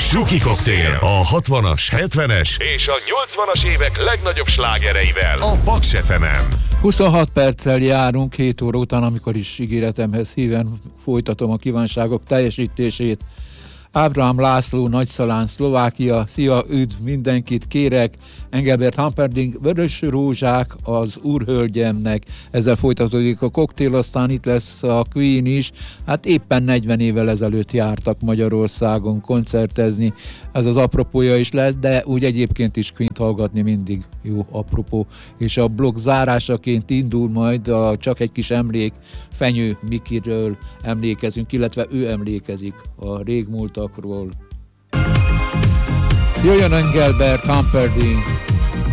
Suki Koktél a 60-as, 70-es és a 80-as évek legnagyobb slágereivel a Paks FM-en. 26 perccel járunk 7 óra után, amikor is ígéretemhez híven folytatom a kívánságok teljesítését. Ábrahám László, Nagyszalán, Szlovákia, szia, üdv mindenkit, kérek, Engelbert Humperdinck, Vörös Rózsák az Úrhölgyemnek. Ezzel folytatódik a koktél, aztán itt lesz a Queen is. Hát éppen 40 évvel ezelőtt jártak Magyarországon koncertezni. Ez az apropója is lehet, de úgy egyébként is Queen-t hallgatni mindig jó apropó. És a blog zárásaként indul majd a Csak egy kis emlék, Fenyő Mikiről emlékezünk, illetve ő emlékezik a régmúltakról. Jöjjön Engelbert Humperdinck!